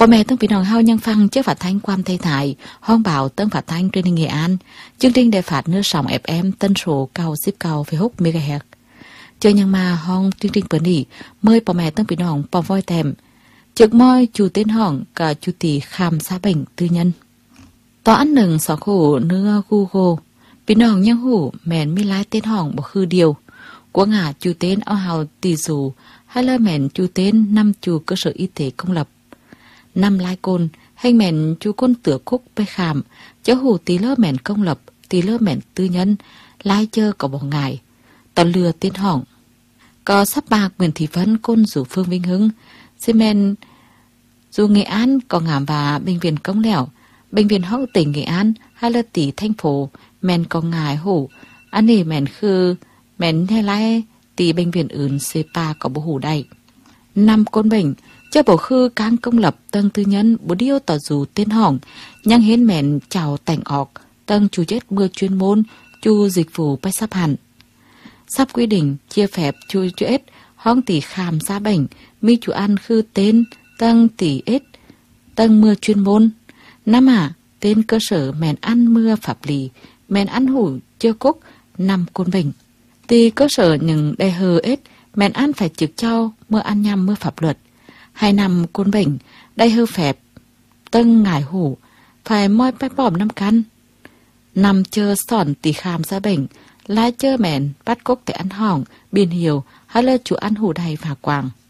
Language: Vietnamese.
Bố mẹ tân bị nòng hao nhân phăng chứ phát thanh quan thay thải, hoang bảo tân phát thanh truyền Nghệ An, chương trình để phát nước sóng FM tân số cao ship cao với húc MHz. Chơi nhưng mà hong chương trình bữa nỉ mời bố mẹ tân bị nòng bò voi tèm, trước môi chủ tên hỏng cả chủ tỷ khám xa bệnh tư nhân. Tòa ăn nừng xó khổ nưa Google, bị nòng nhân hủ mẹn mi lái tên hỏng bỏ khư điều, của ngả chủ tên ao hào tỷ dù hay là mẹn chủ tên năm chủ cơ sở y tế công lập. Năm lai côn, hay mẹn chú côn tửa khúc bê khảm, cháu hủ tí lơ mẹn công lập, tí lơ mẹn tư nhân, lai chơ có bỏ ngài, tỏ lừa tên hỏng. Có sắp bạc Nguyễn Thị Vân côn rủ Phương Vinh Hưng, xê mẹn dù Nghệ An có ngảm và bệnh viện công lẻo, bệnh viện hậu tỉnh Nghệ An hay là tỷ thành phố, mẹn có ngài hủ, anh ấy mẹn khư, mẹn hay lai tỷ bệnh viện อื่n xê pa có bố hủ đầy. Năm côn bệnh, cho bổ khư cang công lập tầng tư nhân bố điêu tỏ dù tên hỏng, nhang hến mẹn chào tảnh ọc, tầng chủ chết mưa chuyên môn, chu dịch vụ bách sắp hẳn. Sắp quy định, chia phép chu chết, hong tỷ khám xa bệnh, mi chủ ăn khư tên, tầng tỷ ít, tầng mưa chuyên môn. Năm tên cơ sở mẹn ăn mưa pháp lý, mẹn ăn hủ chưa cúc, năm côn bệnh. Tì cơ sở những đầy hờ ít, mẹn ăn phải trực cho mưa ăn nhằm mưa pháp luật. 2 năm côn bệnh, đầy hư phép, tâng ngải hủ, phải moi bách bỏm 5 căn. Nằm chờ sòn tỷ khám ra bệnh, lái chơ mẹn, bắt cốc để ăn hỏng, biên hiểu, hay là chủ ăn hủ đầy và quàng.